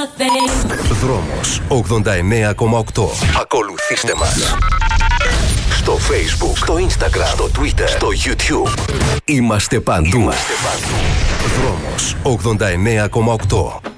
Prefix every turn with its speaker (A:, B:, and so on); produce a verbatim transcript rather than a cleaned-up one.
A: nothing.
B: Δρόμος ογδόντα εννέα κόμμα οκτώ. Ακολουθήστε μας στο Facebook, στο Instagram, στο Twitter, στο YouTube. Είμαστε παντού. Είμαστε παντού. Δρόμος ογδόντα εννέα κόμμα οκτώ.